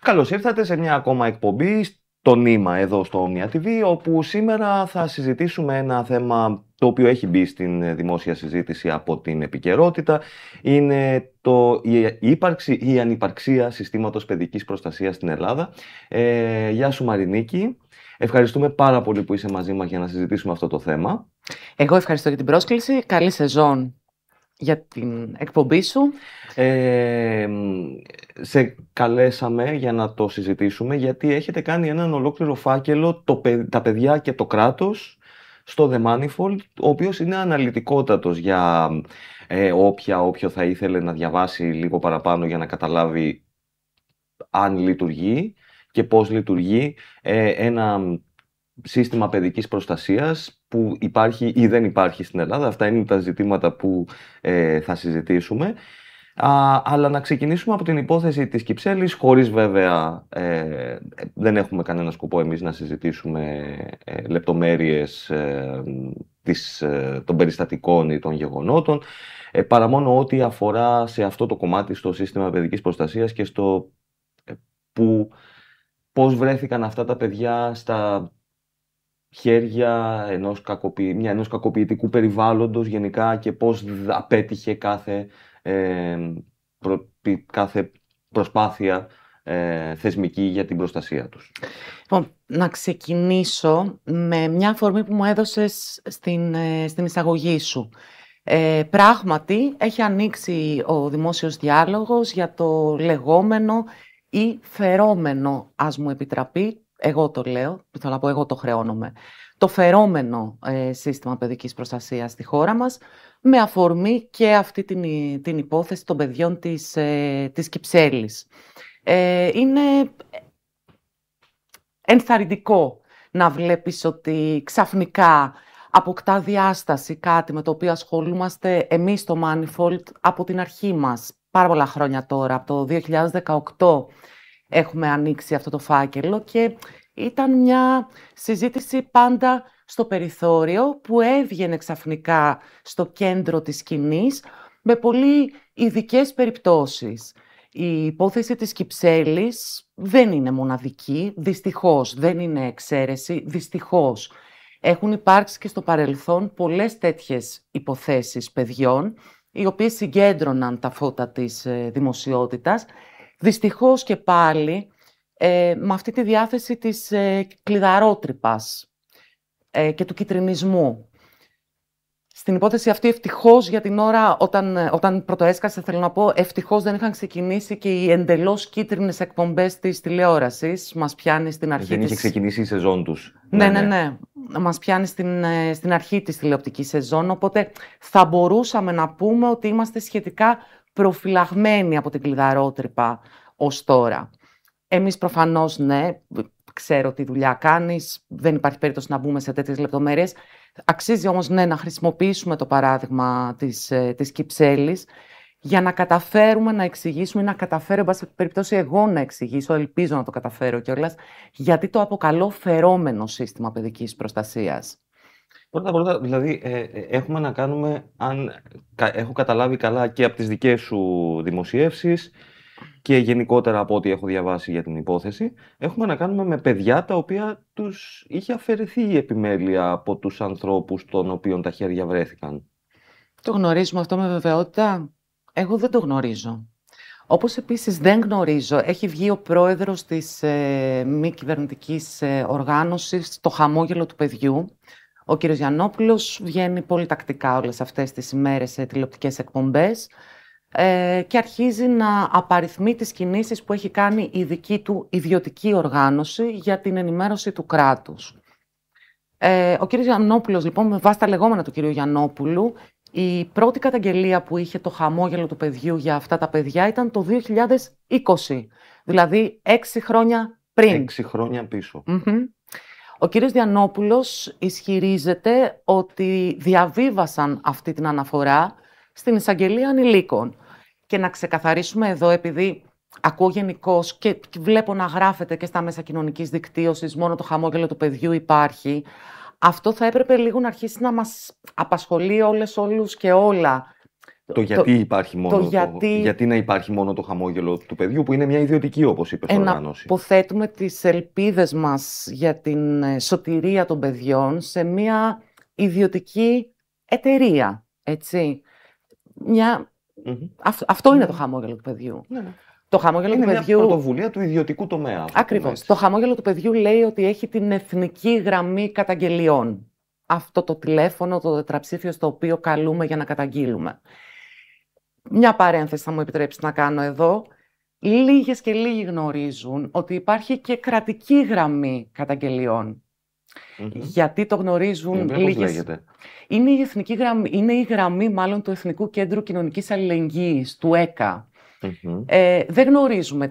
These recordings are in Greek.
Καλώς ήρθατε σε μια ακόμα εκπομπή στο Νήμα εδώ στο Omnia TV, όπου σήμερα θα συζητήσουμε ένα θέμα το οποίο έχει μπει στην δημόσια συζήτηση από την επικαιρότητα. Είναι η ύπαρξη ή η ανυπαρξία συστήματος παιδικής προστασίας στην Ελλάδα. Γεια σου Μαρινίκη. Ευχαριστούμε πάρα πολύ που είσαι μαζί μας για να συζητήσουμε αυτό το θέμα. Εγώ ευχαριστώ για την πρόσκληση. Καλή σεζόν για την εκπομπή σου. Σε καλέσαμε για να το συζητήσουμε γιατί έχετε κάνει έναν ολόκληρο φάκελο τα παιδιά και το κράτος στο The Manifold, ο οποίος είναι αναλυτικότατος για όποιο θα ήθελε να διαβάσει λίγο παραπάνω για να καταλάβει αν λειτουργεί και πώς λειτουργεί ένα σύστημα παιδικής προστασίας που υπάρχει ή δεν υπάρχει στην Ελλάδα. Αυτά είναι τα ζητήματα που θα συζητήσουμε. Αλλά να ξεκινήσουμε από την υπόθεση της Κυψέλης, χωρίς βέβαια, δεν έχουμε κανένα σκοπό εμείς να συζητήσουμε λεπτομέρειες των περιστατικών ή των γεγονότων, παρά μόνο ό,τι αφορά σε αυτό το κομμάτι στο σύστημα παιδικής προστασίας και στο πώς βρέθηκαν αυτά τα παιδιά στα χέρια ενός κακοποιητικού περιβάλλοντος γενικά και πώς απέτυχε κάθε προσπάθεια θεσμική για την προστασία τους. Λοιπόν, να ξεκινήσω με μια αφορμή που μου έδωσες στην εισαγωγή σου. Πράγματι, έχει ανοίξει ο δημόσιος διάλογος για το λεγόμενο ή φερόμενο, ας μου επιτραπεί, εγώ το λέω, θέλω να πω εγώ το χρεώνομαι, το φερόμενο σύστημα παιδικής προστασίας στη χώρα μας, με αφορμή και αυτή την υπόθεση των παιδιών της Κυψέλης. Είναι ενθαρρυντικό να βλέπεις ότι ξαφνικά αποκτά διάσταση κάτι με το οποίο ασχολούμαστε εμείς στο Manifold από την αρχή μας, πάρα πολλά χρόνια τώρα, από το 2018 έχουμε ανοίξει αυτό το φάκελο και ήταν μια συζήτηση πάντα στο περιθώριο που έβγαινε ξαφνικά στο κέντρο της σκηνής με πολύ ειδικές περιπτώσεις. Η υπόθεση της Κυψέλης δεν είναι μοναδική, δυστυχώς, δεν είναι εξαίρεση, δυστυχώς. Έχουν υπάρξει και στο παρελθόν πολλές τέτοιες υποθέσεις παιδιών, οι οποίες συγκέντρωναν τα φώτα της δημοσιότητας. Δυστυχώς και πάλι με αυτή τη διάθεση της κλειδαρότρυπας και του κιτρινισμού. Στην υπόθεση αυτή, ευτυχώς για την ώρα, όταν πρωτοέσκασε, θέλω να πω, ευτυχώς δεν είχαν ξεκινήσει και οι εντελώς κίτρινες εκπομπές της τηλεόρασης. Μας πιάνει στην αρχή δεν είχε ξεκινήσει η σεζόν τους. Ναι. Μας πιάνει στην αρχή της τηλεοπτικής σεζόν, οπότε θα μπορούσαμε να πούμε ότι είμαστε σχετικά προφυλαγμένοι από την κλειδαρότρυπα ως τώρα. Εμείς προφανώς, ναι, ξέρω τι δουλειά κάνεις, δεν υπάρχει περίπτωση να μπούμε σε τέτοιες λεπτομέρειες. Αξίζει όμως, ναι, να χρησιμοποιήσουμε το παράδειγμα της Κυψέλης για να καταφέρουμε να εξηγήσουμε ή να καταφέρω, εν πάση περιπτώσει, εγώ να εξηγήσω, ελπίζω να το καταφέρω κιόλας, γιατί το αποκαλώ φερόμενο σύστημα παιδικής προστασίας. Πρώτα, δηλαδή, έχουμε να κάνουμε, αν έχω καταλάβει καλά και από τις δικές σου δημοσιεύσεις και γενικότερα από ό,τι έχω διαβάσει για την υπόθεση, έχουμε να κάνουμε με παιδιά τα οποία τους είχε αφαιρεθεί η επιμέλεια από τους ανθρώπους των οποίων τα χέρια βρέθηκαν. Το γνωρίζουμε αυτό με βεβαιότητα? Εγώ δεν το γνωρίζω. Όπως επίσης δεν γνωρίζω, έχει βγει ο πρόεδρος της μη κυβερνητικής οργάνωσης, το χαμόγελο του παιδιού. Ο κύριος Γιαννόπουλος βγαίνει πολύ τακτικά όλες αυτές τις ημέρες σε τηλεοπτικές εκπομπές και αρχίζει να απαριθμεί τις κινήσεις που έχει κάνει η δική του ιδιωτική οργάνωση για την ενημέρωση του κράτους. Ο κύριος Γιαννόπουλος, λοιπόν, με βάση τα λεγόμενα του κύριου Γιαννόπουλου, η πρώτη καταγγελία που είχε το χαμόγελο του παιδιού για αυτά τα παιδιά ήταν το 2020, δηλαδή 6 χρόνια πριν. 6 χρόνια πίσω. Ο κύριος Γιαννόπουλος ισχυρίζεται ότι διαβίβασαν αυτή την αναφορά στην εισαγγελία ανηλίκων. Και να ξεκαθαρίσουμε εδώ, επειδή ακούω γενικώς και βλέπω να γράφεται και στα μέσα κοινωνικής δικτύωσης, μόνο το χαμόγελο του παιδιού υπάρχει, αυτό θα έπρεπε λίγο να αρχίσει να μας απασχολεί όλους και όλα. Το γιατί υπάρχει μόνο γιατί να υπάρχει μόνο το χαμόγελο του παιδιού, που είναι μια ιδιωτική, όπως είπες, οργάνωση. Αποθέτουμε τις ελπίδες μας για την σωτηρία των παιδιών σε μια ιδιωτική εταιρεία, έτσι. Αυτό είναι το χαμόγελο του παιδιού. Το χαμόγελο είναι του παιδιού... μια πρωτοβουλία του ιδιωτικού τομέα. Ακριβώς. Το χαμόγελο του παιδιού λέει ότι έχει την εθνική γραμμή καταγγελιών. Αυτό το τηλέφωνο, το τετραψήφιο στο οποίο καλούμε για να καταγγείλουμε. Μια παρένθεση θα μου επιτρέψει να κάνω εδώ. Λίγες και λίγοι γνωρίζουν ότι υπάρχει και κρατική γραμμή καταγγελιών. Γιατί το γνωρίζουν λίγες... λέγεται. Είναι η εθνική γραμμή, είναι η γραμμή μάλλον του Εθνικού Κέντρου Κοινωνικής Αλληλεγγύης, του ΕΚΑ. Δεν γνωρίζουμε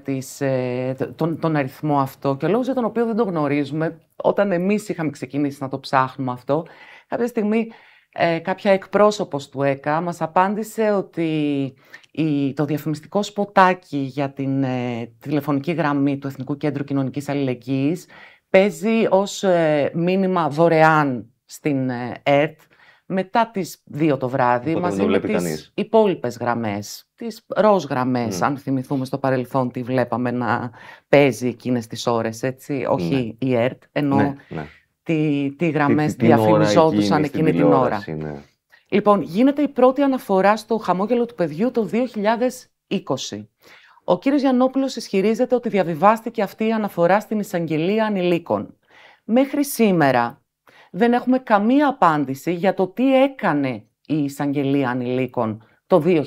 τον αριθμό αυτό, και ο λόγος για τον οποίο δεν το γνωρίζουμε, όταν εμείς είχαμε ξεκινήσει να το ψάχνουμε αυτό, κάποια στιγμή κάποια εκπρόσωπος του ΕΚΑ μας απάντησε ότι το διαφημιστικό σποτάκι για την τηλεφωνική γραμμή του Εθνικού Κέντρου Κοινωνικής Αλληλεγγύης παίζει ως μήνυμα δωρεάν στην ΕΡΤ μετά τις 2 το βράδυ, οπότε μαζί με τις υπόλοιπες γραμμές, τις ροζ γραμμές, αν θυμηθούμε στο παρελθόν τι βλέπαμε να παίζει εκείνες τις ώρες, έτσι, όχι η ΕΡΤ, ενώ τι γραμμές διαφημιζόντουσαν εκείνη την ώρα. Λοιπόν, γίνεται η πρώτη αναφορά στο χαμόγελο του παιδιού το 2020. Ο κύριος Γιαννόπουλος ισχυρίζεται ότι διαβιβάστηκε αυτή η αναφορά στην Εισαγγελία Ανηλίκων. Μέχρι σήμερα δεν έχουμε καμία απάντηση για το τι έκανε η Εισαγγελία Ανηλίκων το 2020.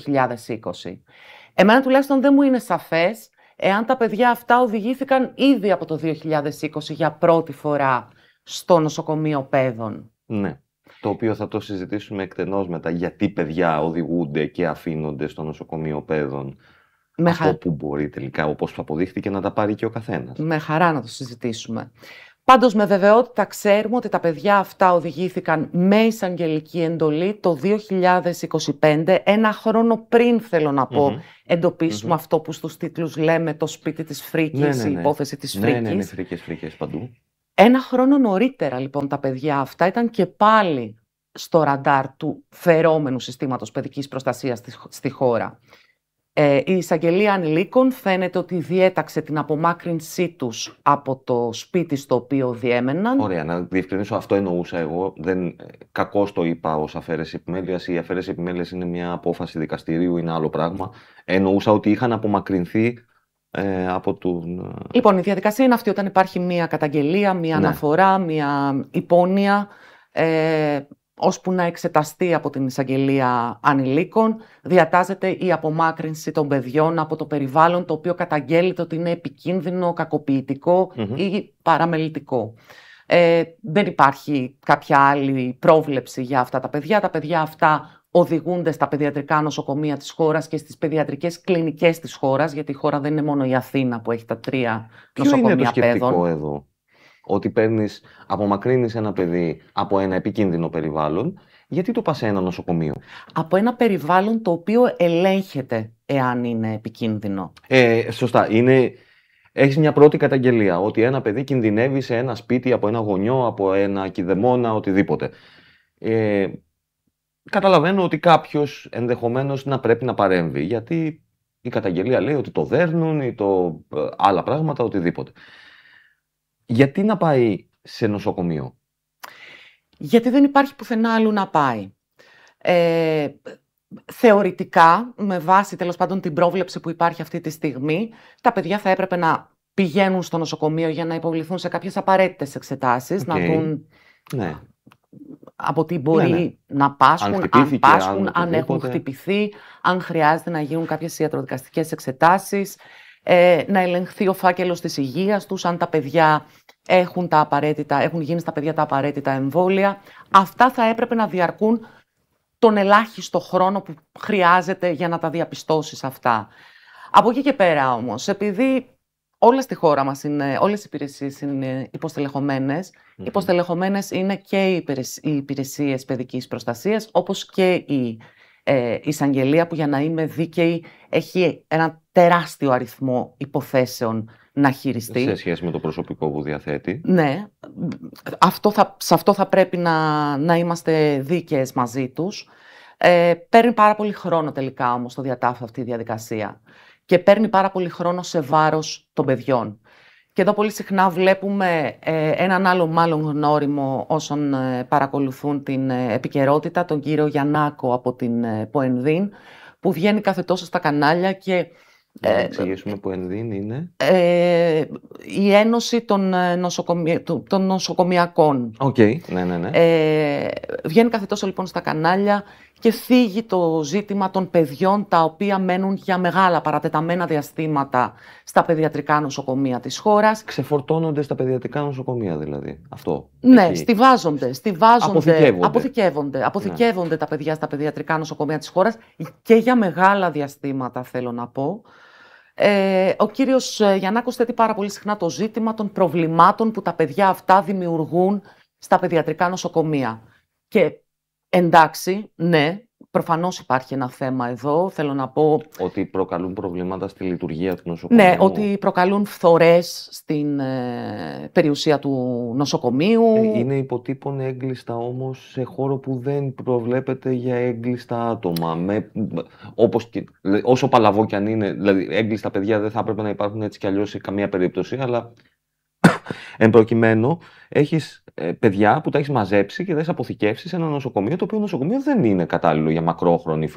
Εμένα τουλάχιστον δεν μου είναι σαφές εάν τα παιδιά αυτά οδηγήθηκαν ήδη από το 2020 για πρώτη φορά στο νοσοκομείο παιδών. Ναι, το οποίο θα το συζητήσουμε εκτενώς μετά, γιατί παιδιά οδηγούνται και αφήνονται στο νοσοκομείο παιδών. Αυτό που μπορεί τελικά, όπως αποδείχθηκε, να τα πάρει και ο καθένας. Με χαρά να το συζητήσουμε. Πάντως, με βεβαιότητα ξέρουμε ότι τα παιδιά αυτά οδηγήθηκαν με εισαγγελική εντολή το 2025, ένα χρόνο πριν, θέλω να πω, εντοπίσουμε αυτό που στους τίτλους λέμε το σπίτι της φρίκης, η υπόθεση της φρίκης. Ναι, φρίκες παντού. Ένα χρόνο νωρίτερα, λοιπόν, τα παιδιά αυτά ήταν και πάλι στο ραντάρ του φερόμενου συστήματος παιδικής προστασίας στη χώρα. Η Εισαγγελία Ανηλίκων φαίνεται ότι διέταξε την απομάκρυνσή τους από το σπίτι στο οποίο διέμεναν. Ωραία, να διευκρινίσω, αυτό εννοούσα εγώ. Κακώς το είπα ως αφαίρεση επιμέλειας. Η αφαίρεση επιμέλειας είναι μια απόφαση δικαστηρίου, είναι άλλο πράγμα. Εννοούσα ότι είχαν απομακρυνθεί από τον... Λοιπόν, η διαδικασία είναι αυτή: όταν υπάρχει μια καταγγελία, μια αναφορά, μια υπόνοια, ώσπου να εξεταστεί από την Εισαγγελία Ανηλίκων, διατάζεται η απομάκρυνση των παιδιών από το περιβάλλον το οποίο καταγγέλλεται ότι είναι επικίνδυνο, κακοποιητικό ή παραμελητικό. Δεν υπάρχει κάποια άλλη πρόβλεψη για αυτά τα παιδιά. Τα παιδιά αυτά οδηγούνται στα παιδιατρικά νοσοκομεία της χώρας και στις παιδιατρικές κλινικές της χώρας, γιατί η χώρα δεν είναι μόνο η Αθήνα που έχει τα 3 νοσοκομεία παιδών. Ποιο είναι το σκεπτικό εδώ? Ότι απομακρύνεις ένα παιδί από ένα επικίνδυνο περιβάλλον, γιατί το πας σε ένα νοσοκομείο? Από ένα περιβάλλον το οποίο ελέγχεται εάν είναι επικίνδυνο. Σωστά. Έχεις μια πρώτη καταγγελία ότι ένα παιδί κινδυνεύει σε ένα σπίτι από ένα γονιό, από ένα κηδεμόνα, οτιδήποτε. Καταλαβαίνω ότι κάποιος ενδεχομένως να πρέπει να παρέμβει, γιατί η καταγγελία λέει ότι το δέρνουν ή άλλα πράγματα, οτιδήποτε. Γιατί να πάει σε νοσοκομείο? Γιατί δεν υπάρχει πουθενά αλλού να πάει. Θεωρητικά, με βάση τέλος πάντων την πρόβλεψη που υπάρχει αυτή τη στιγμή, τα παιδιά θα έπρεπε να πηγαίνουν στο νοσοκομείο για να υποβληθούν σε κάποιες απαραίτητες εξετάσεις, να δουν από τι μπορεί να πάσχουν, αν πάσχουν, αν έχουν χτυπηθεί, αν χρειάζεται να γίνουν κάποιες ιατροδικαστικές εξετάσεις, να ελεγχθεί ο φάκελος της υγείας τους, αν τα παιδιά έχουν γίνει στα παιδιά τα απαραίτητα εμβόλια. Αυτά θα έπρεπε να διαρκούν τον ελάχιστο χρόνο που χρειάζεται για να τα διαπιστώσεις αυτά. Από εκεί και πέρα όμως, επειδή όλα στη χώρα μας όλες οι υπηρεσίες είναι υποστελεχωμένες, υποστελεχωμένες είναι και οι υπηρεσίες παιδικής προστασίας, όπως και η Εισαγγελία, που για να είμαι δίκαιη έχει ένα τεράστιο αριθμό υποθέσεων να χειριστεί. Σε σχέση με το προσωπικό που διαθέτει. Ναι, σε αυτό θα πρέπει να είμαστε δίκαιες μαζί τους. Παίρνει πάρα πολύ χρόνο τελικά όμως το διατάφει αυτή η διαδικασία και παίρνει πάρα πολύ χρόνο σε βάρος των παιδιών. Και εδώ πολύ συχνά βλέπουμε έναν άλλο μάλλον γνώριμο όσων παρακολουθούν την επικαιρότητα, τον κύριο Γιαννάκο από την Ποενδύν, που βγαίνει κάθε τόσο στα κανάλια και... Να εξηγήσουμε που Ενδύν είναι. Η Ένωση των Νοσοκομιακών. Οκ, ναι. Βγαίνει κάθε τόσο λοιπόν στα κανάλια και θίγει το ζήτημα των παιδιών τα οποία μένουν για μεγάλα παρατεταμένα διαστήματα στα παιδιατρικά νοσοκομεία της χώρας. Ξεφορτώνονται στα παιδιατρικά νοσοκομεία δηλαδή. Αυτό. Ναι, εκεί. στιβάζονται, αποθηκεύονται Ναι. τα παιδιά στα παιδιατρικά νοσοκομεία της χώρας και για μεγάλα διαστήματα, θέλω να πω. Ο κύριος Γιαννάκος θέτει πάρα πολύ συχνά το ζήτημα των προβλημάτων που τα παιδιά αυτά δημιουργούν στα παιδιατρικά νοσοκομεία. Και εντάξει, ναι, προφανώς υπάρχει ένα θέμα εδώ, θέλω να πω... Ότι προκαλούν προβλήματα στη λειτουργία του νοσοκομείου. Ναι, ότι προκαλούν φθορές στην περιουσία του νοσοκομείου. Είναι υποτύπων έγκλειστα όμως σε χώρο που δεν προβλέπεται για έγκλειστα άτομα. Όσο παλαβό κι αν είναι, δηλαδή έγκλειστα παιδιά δεν θα έπρεπε να υπάρχουν έτσι κι αλλιώς σε καμία περίπτωση, αλλά εν προκειμένου έχεις παιδιά που τα έχεις μαζέψει και τα έχεις αποθηκεύσει σε ένα νοσοκομείο, το οποίο νοσοκομείο δεν είναι κατάλληλο για μακρόχρονη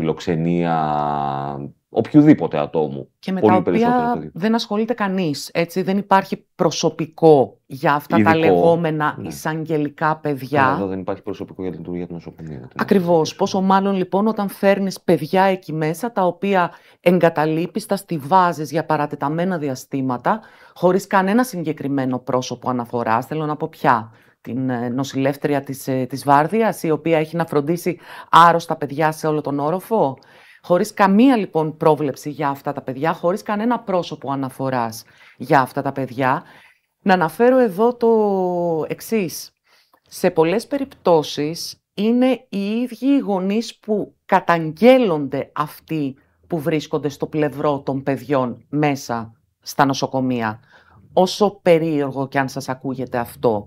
φιλοξενία οποιοδήποτε ατόμου. Και με τα οποία δεν ασχολείται κανείς. Έτσι, δεν υπάρχει προσωπικό για αυτά ειδικό, τα λεγόμενα ναι, εισαγγελικά παιδιά. Αλλά εδώ δεν υπάρχει προσωπικό για τη λειτουργία του νοσοκομείου. Ακριβώς. Πόσο μάλλον λοιπόν όταν φέρνεις παιδιά εκεί μέσα, τα οποία εγκαταλείπεις, τα στιβάζεις για παρατεταμένα διαστήματα, χωρίς κανένα συγκεκριμένο πρόσωπο αναφοράς. Θέλω να πω πια την νοσηλεύτρια της Βάρδιας, η οποία έχει να φροντίσει άρρωστα παιδιά σε όλο τον όροφο. Χωρίς καμία λοιπόν πρόβλεψη για αυτά τα παιδιά, χωρίς κανένα πρόσωπο αναφοράς για αυτά τα παιδιά. Να αναφέρω εδώ το εξής. Σε πολλές περιπτώσεις είναι οι ίδιοι οι γονείς που καταγγέλλονται αυτοί που βρίσκονται στο πλευρό των παιδιών μέσα στα νοσοκομεία. Όσο περίεργο κι αν σας ακούγεται αυτό.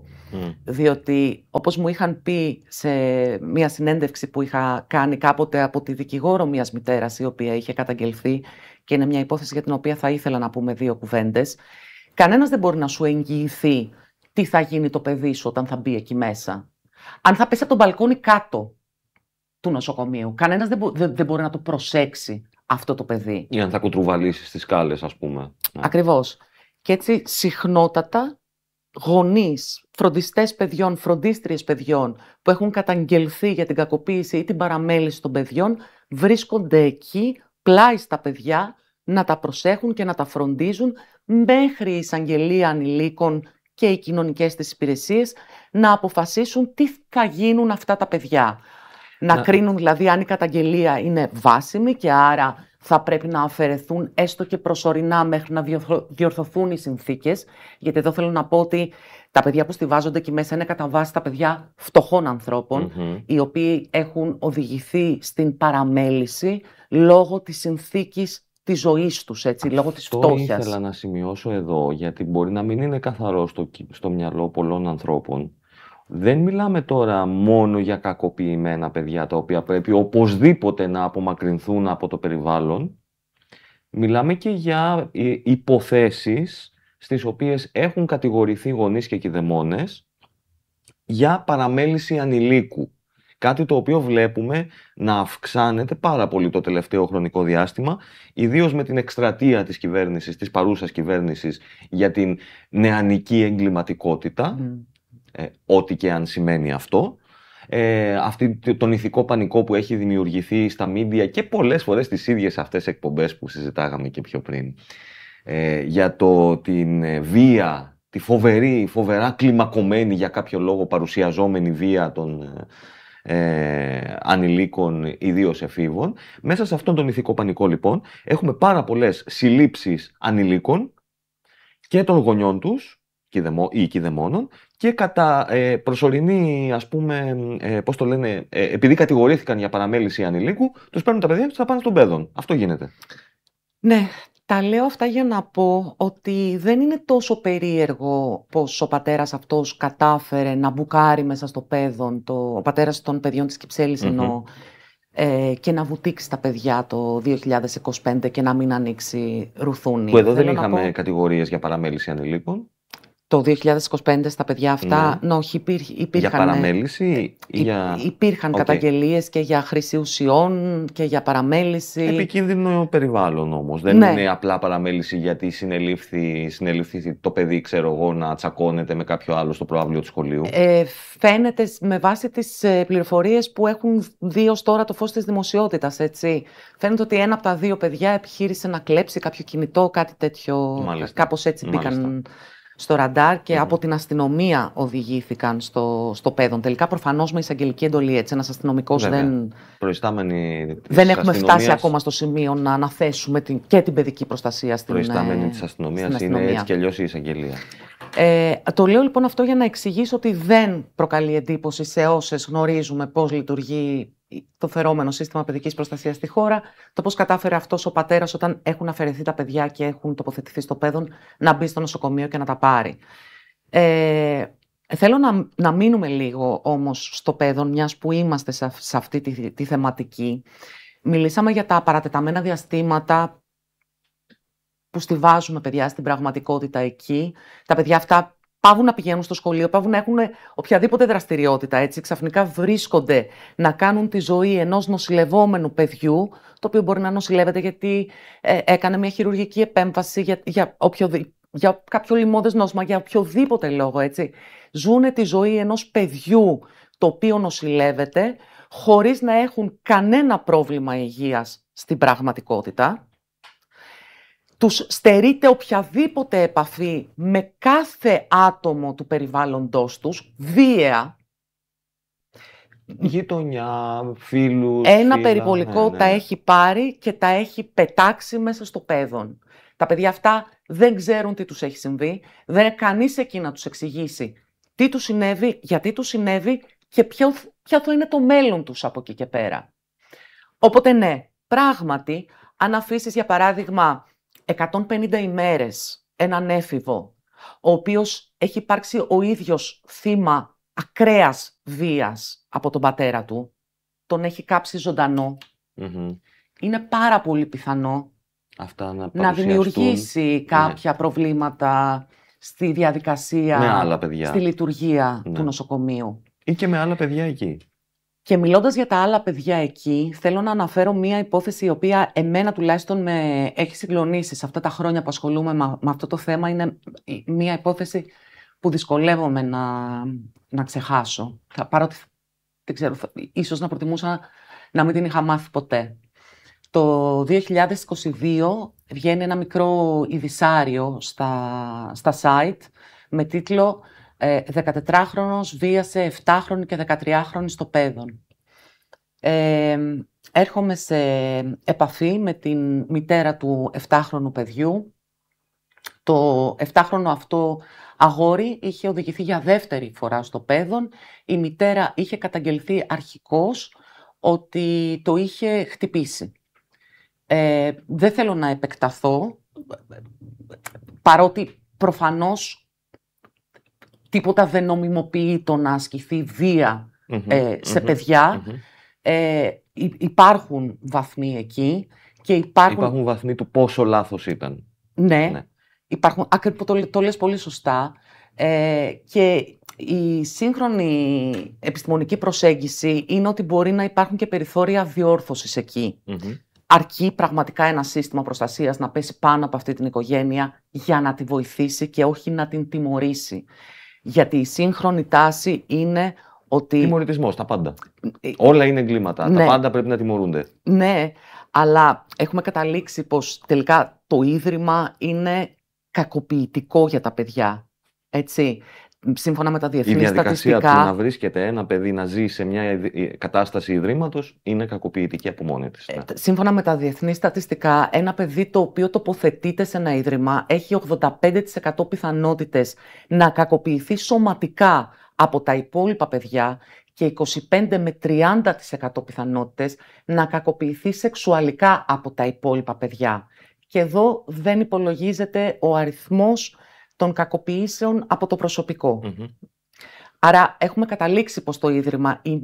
Διότι, όπως μου είχαν πει σε μία συνέντευξη που είχα κάνει κάποτε από τη δικηγόρο μιας μητέρας, η οποία είχε καταγγελθεί και είναι μια υπόθεση για την οποία θα ήθελα να πούμε δύο κουβέντες, κανένας δεν μπορεί να σου εγγυηθεί τι θα γίνει το παιδί σου όταν θα μπει εκεί μέσα. Αν θα πέσει από τον μπαλκόνι κάτω του νοσοκομείου, κανένας δεν μπορεί να το προσέξει αυτό το παιδί. Ή αν θα κουτρουβαλήσει στις σκάλες, ας πούμε. Ακριβώς. Και έτσι συχνότατα γονείς, φροντιστές παιδιών, φροντίστριες παιδιών που έχουν καταγγελθεί για την κακοποίηση ή την παραμέληση των παιδιών βρίσκονται εκεί πλάι στα παιδιά να τα προσέχουν και να τα φροντίζουν μέχρι η εισαγγελία ανηλίκων και οι κοινωνικές της υπηρεσίες να αποφασίσουν τι θα γίνουν αυτά τα παιδιά. Να κρίνουν δηλαδή αν η καταγγελία είναι βάσιμη και άρα θα πρέπει να αφαιρεθούν έστω και προσωρινά μέχρι να διορθωθούν οι συνθήκες. Γιατί εδώ θέλω να πω ότι τα παιδιά που στιβάζονται εκεί μέσα είναι κατά βάση τα παιδιά φτωχών ανθρώπων, οι οποίοι έχουν οδηγηθεί στην παραμέληση λόγω της συνθήκης της ζωής τους, έτσι, λόγω της φτώχειας. Αυτό ήθελα να σημειώσω εδώ, γιατί μπορεί να μην είναι καθαρό στο μυαλό πολλών ανθρώπων. Δεν μιλάμε τώρα μόνο για κακοποιημένα παιδιά τα οποία πρέπει οπωσδήποτε να απομακρυνθούν από το περιβάλλον. Μιλάμε και για υποθέσεις στις οποίες έχουν κατηγορηθεί γονείς και κηδεμόνες για παραμέληση ανηλίκου. Κάτι το οποίο βλέπουμε να αυξάνεται πάρα πολύ το τελευταίο χρονικό διάστημα, ιδίως με την εκστρατεία της κυβέρνησης, της παρούσας κυβέρνησης για την νεανική εγκληματικότητα. Ό,τι και αν σημαίνει αυτό, τον ηθικό πανικό που έχει δημιουργηθεί στα μίντια και πολλές φορές τις ίδιες αυτές εκπομπές που συζητάγαμε και πιο πριν, για την βία, τη φοβερά κλιμακωμένη για κάποιο λόγο παρουσιαζόμενη βία των ανηλίκων, ιδίως εφήβων. Μέσα σε αυτόν τον ηθικό πανικό λοιπόν έχουμε πάρα πολλές συλλήψεις ανηλίκων και των γονιών τους ή κηδεμόνων και κατά προσωρινή, ας πούμε, πώς το λένε, επειδή κατηγορήθηκαν για παραμέληση ανηλίκου, τους παίρνουν τα παιδιά και τους τα πάνε στον παιδόν. Αυτό γίνεται. Ναι, τα λέω αυτά για να πω ότι δεν είναι τόσο περίεργο πως ο πατέρας αυτός κατάφερε να μπουκάρει μέσα στο παιδόν, ο πατέρας των παιδιών της Κυψέλης εννοώ, και να βουτήξει τα παιδιά το 2025 και να μην ανοίξει ρουθούνι. Που εδώ δεν είχαμε κατηγορίες για παραμέληση ανηλίκων. Το 2025 στα παιδιά αυτά, όχι, υπήρχαν. Για παραμέληση ή για... Υπήρχαν καταγγελίες και για χρήση ουσιών και για παραμέληση. Επικίνδυνο περιβάλλον όμως. Δεν είναι απλά παραμέληση γιατί συνελήφθη το παιδί, ξέρω εγώ, να τσακώνεται με κάποιο άλλο στο προαύλιο του σχολείου. Φαίνεται με βάση τις πληροφορίες που έχουν δει ως τώρα το φως της δημοσιότητας, έτσι. Φαίνεται ότι ένα από τα δύο παιδιά επιχείρησε να κλέψει κάποιο κινητό, κάτι τέτοιο. Μάλιστα. Κάπως έτσι μπήκαν στο ραντάρ και από την αστυνομία οδηγήθηκαν στο παιδόν. Τελικά, προφανώς με εισαγγελική εντολή, έτσι, ένας αστυνομικός δεν έχουμε φτάσει ακόμα στο σημείο να αναθέσουμε και την παιδική προστασία στην αστυνομία. Προϊστάμενη της αστυνομίας είναι έτσι κι αλλιώς η εισαγγελία. Το λέω λοιπόν αυτό για να εξηγήσω ότι δεν προκαλεί εντύπωση σε όσες γνωρίζουμε πώς λειτουργεί το φερόμενο σύστημα παιδικής προστασίας στη χώρα, το πώς κατάφερε αυτός ο πατέρας όταν έχουν αφαιρεθεί τα παιδιά και έχουν τοποθετηθεί στο παιδόν να μπει στο νοσοκομείο και να τα πάρει. Θέλω να μείνουμε λίγο όμως στο παιδόν, μιας που είμαστε σε αυτή τη θεματική. Μιλήσαμε για τα παρατεταμένα διαστήματα που στιβάζουμε παιδιά στην πραγματικότητα εκεί. Τα παιδιά αυτά πάβουν να πηγαίνουν στο σχολείο, πάβουν να έχουν οποιαδήποτε δραστηριότητα, έτσι. Ξαφνικά βρίσκονται να κάνουν τη ζωή ενός νοσηλευόμενου παιδιού, το οποίο μπορεί να νοσηλεύεται γιατί έκανε μια χειρουργική επέμβαση για κάποιο λοιμώδες νόσημα, για οποιοδήποτε λόγο, έτσι. Ζούνε τη ζωή ενός παιδιού το οποίο νοσηλεύεται, χωρίς να έχουν κανένα πρόβλημα υγείας στην πραγματικότητα. Τους στερείται οποιαδήποτε επαφή με κάθε άτομο του περιβάλλοντος τους, βίαια. Γειτονιά, φίλους. Ένα περιβολικό τα έχει πάρει και τα έχει πετάξει μέσα στο παιδόν. Τα παιδιά αυτά δεν ξέρουν τι τους έχει συμβεί, δεν είναι κανείς εκεί να τους εξηγήσει τι τους συνέβη, γιατί τους συνέβη και ποιο θα είναι το μέλλον τους από εκεί και πέρα. Οπότε ναι, πράγματι, αν αφήσεις για παράδειγμα 150 ημέρες έναν έφηβο, ο οποίος έχει υπάρξει ο ίδιος θύμα ακραίας βίας από τον πατέρα του, τον έχει κάψει ζωντανό, είναι πάρα πολύ πιθανό να δημιουργήσει κάποια προβλήματα στη διαδικασία, με άλλα παιδιά, στη λειτουργία του νοσοκομείου. Ή και με άλλα παιδιά εκεί. Και μιλώντας για τα άλλα παιδιά εκεί, θέλω να αναφέρω μία υπόθεση η οποία εμένα τουλάχιστον με έχει συγκλονίσει σε αυτά τα χρόνια που ασχολούμαι με αυτό το θέμα. Είναι μία υπόθεση που δυσκολεύομαι να ξεχάσω. Παρότι, δεν ξέρω, ίσως να προτιμούσα να μην την είχα μάθει ποτέ. Το 2022 βγαίνει ένα μικρό ειδησάριο στα site με τίτλο 14χρονος βίασε 7χρονη και 13χρονη στο παιδόν. Έρχομαι σε επαφή με την μητέρα του 7χρονου παιδιού. Το 7χρονο αυτό αγόρι είχε οδηγηθεί για δεύτερη φορά στο παιδόν. Η μητέρα είχε καταγγελθεί αρχικώς ότι το είχε χτυπήσει. Δεν θέλω να επεκταθώ, παρότι προφανώς τίποτα δεν νομιμοποιεί το να ασκηθεί βία σε παιδιά. Υπάρχουν βαθμοί εκεί και υπάρχουν βαθμοί του πόσο λάθος ήταν. Ναι. Υπάρχουν, το λες πολύ σωστά. Και η σύγχρονη επιστημονική προσέγγιση είναι ότι μπορεί να υπάρχουν και περιθώρια διόρθωσης εκεί. Αρκεί πραγματικά ένα σύστημα προστασίας να πέσει πάνω από αυτή την οικογένεια για να τη βοηθήσει και όχι να την τιμωρήσει. Γιατί η σύγχρονη τάση είναι ότι... Τιμωρητισμός, τα πάντα. Όλα είναι εγκλήματα. Τα πάντα πρέπει να τιμωρούνται. Ναι, αλλά έχουμε καταλήξει πως τελικά το Ίδρυμα είναι κακοποιητικό για τα παιδιά. Έτσι. Σύμφωνα με τα διεθνή στατιστικά... Η διαδικασία του να βρίσκεται ένα παιδί να ζει σε μια κατάσταση ιδρύματος είναι κακοποιητική από μόνη της. Σύμφωνα με τα διεθνή στατιστικά, ένα παιδί το οποίο τοποθετείται σε ένα ίδρυμα έχει 85% πιθανότητες να κακοποιηθεί σωματικά από τα υπόλοιπα παιδιά και 25 με 30% πιθανότητες να κακοποιηθεί σεξουαλικά από τα υπόλοιπα παιδιά. Και εδώ δεν υπολογίζεται ο αριθμός των κακοποιήσεων από το προσωπικό. Άρα έχουμε καταλήξει πως το Ίδρυμα είναι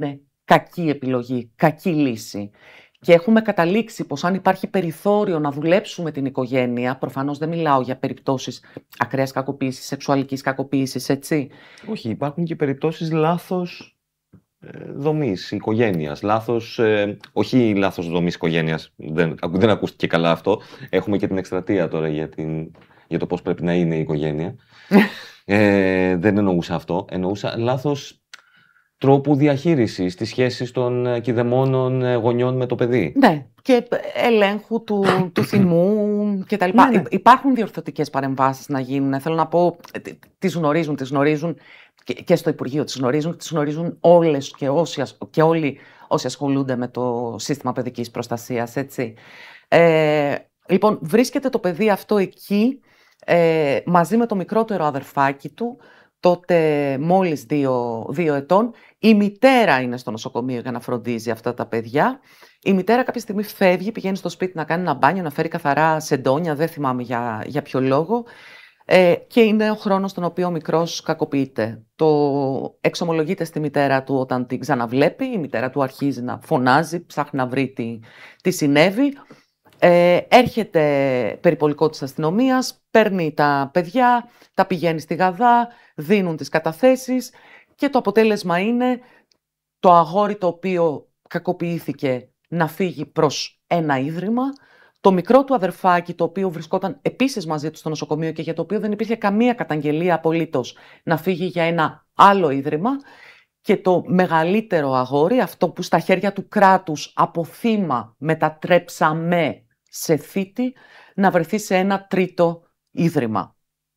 κακή επιλογή, κακή λύση. Και έχουμε καταλήξει πως αν υπάρχει περιθώριο να δουλέψουμε την οικογένεια, προφανώς δεν μιλάω για περιπτώσεις ακραίας κακοποίησης, σεξουαλικής κακοποίησης, έτσι. Όχι, υπάρχουν και περιπτώσεις λάθος δομής οικογένειας. Όχι λάθος δομής οικογένειας, δεν ακούστηκε καλά αυτό. Έχουμε και την εκστρατεία τώρα για το πώς πρέπει να είναι η οικογένεια. Δεν εννοούσα αυτό. Εννοούσα λάθος τρόπου διαχείρισης της σχέσης των κηδεμόνων γονιών με το παιδί. Ναι, και ελέγχου του θυμού κτλ. Ναι. Υπάρχουν διορθωτικές παρεμβάσεις να γίνουν. Θέλω να πω, τις γνωρίζουν και στο Υπουργείο τις γνωρίζουν όλες και όλοι όσοι ασχολούνται με το σύστημα παιδικής προστασίας, έτσι. Λοιπόν, βρίσκεται το παιδί αυτό εκεί, μαζί με το μικρότερο αδερφάκι του, τότε μόλις 2 ετών. Η μητέρα είναι στο νοσοκομείο για να φροντίζει αυτά τα παιδιά. Η μητέρα κάποια στιγμή φεύγει, πηγαίνει στο σπίτι να κάνει ένα μπάνιο, να φέρει καθαρά σεντόνια, δεν θυμάμαι για ποιο λόγο. Και είναι ο χρόνος στον οποίο ο μικρός κακοποιείται. Το εξομολογείται στη μητέρα του όταν την ξαναβλέπει. Η μητέρα του αρχίζει να φωνάζει, ψάχνει να βρει τι συνέβη. Έρχεται περιπολικό της αστυνομίας, παίρνει τα παιδιά, τα πηγαίνει στη Γαδά, δίνουν τις καταθέσεις και το αποτέλεσμα είναι το αγόρι το οποίο κακοποιήθηκε να φύγει προς ένα ίδρυμα, το μικρό του αδερφάκι το οποίο βρισκόταν επίσης μαζί του στο νοσοκομείο και για το οποίο δεν υπήρχε καμία καταγγελία απολύτως, να φύγει για ένα άλλο ίδρυμα, και το μεγαλύτερο αγόρι, αυτό που στα χέρια του κράτους από θύμα μετατρέψαμε σε θήτη, να βρεθεί σε ένα τρίτο ίδρυμα.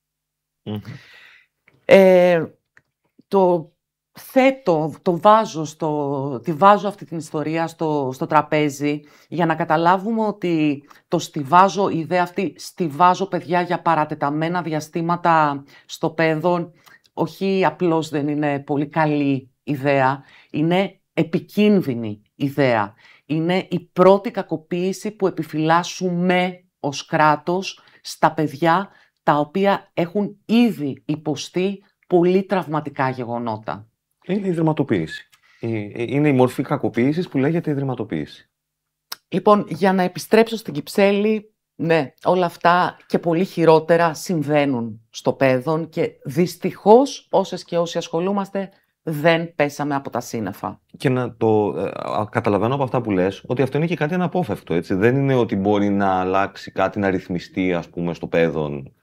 Το θέτω, τη βάζω αυτή την ιστορία στο τραπέζι για να καταλάβουμε ότι το στιβάζω, η ιδέα αυτή, στιβάζω παιδιά για παρατεταμένα διαστήματα στο παιδόν, όχι απλώς δεν είναι πολύ καλή ιδέα, είναι επικίνδυνη ιδέα. Είναι η πρώτη κακοποίηση που επιφυλάσσουμε ως κράτος στα παιδιά τα οποία έχουν ήδη υποστεί πολύ τραυματικά γεγονότα. Είναι η ιδρυματοποίηση. Είναι η μορφή κακοποίησης που λέγεται ιδρυματοποίηση. Λοιπόν, για να επιστρέψω στην Κυψέλη, ναι, όλα αυτά και πολύ χειρότερα συμβαίνουν στο παιδόν και δυστυχώς όσες και όσοι ασχολούμαστε δεν πέσαμε από τα σύννεφα. Και να το καταλαβαίνω από αυτά που λες ότι αυτό είναι και κάτι αναπόφευκτο, έτσι. Δεν είναι ότι μπορεί να αλλάξει κάτι, να ρυθμιστεί, ας πούμε, στο παιδόν,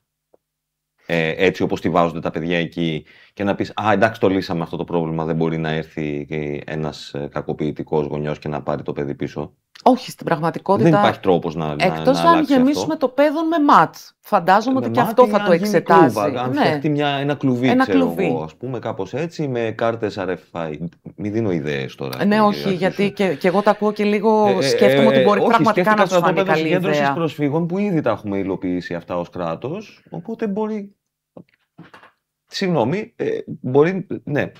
έτσι όπως τη βάζονται τα παιδιά εκεί και να πεις «Α, εντάξει, το λύσαμε αυτό το πρόβλημα, δεν μπορεί να έρθει ένας κακοποιητικός γονιός και να πάρει το παιδί πίσω». Όχι, στην πραγματικότητα. Δεν υπάρχει τρόπος να εκτός να αν αλλάξει γεμίσουμε αυτό. το παιδόν με ματ. Φαντάζομαι ότι και αυτό θα το εξετάζει. Αν φτιαχτεί ένα κλουβί, Ένα ξέρω κλουβί. εγώ, ας πούμε, κάπως έτσι, με κάρτες RFID. Μην δίνω ιδέες τώρα. Ναι, όχι, γιατί και εγώ τα ακούω και λίγο σκέφτομαι ότι μπορεί πραγματικά να σου φανεί καλή συγκέντρωσης ιδέα. προσφύγων που ήδη τα έχουμε υλοποιήσει αυτά ως κράτος, οπότε μπορεί. Συγγνώμη, μπορεί. Ναι.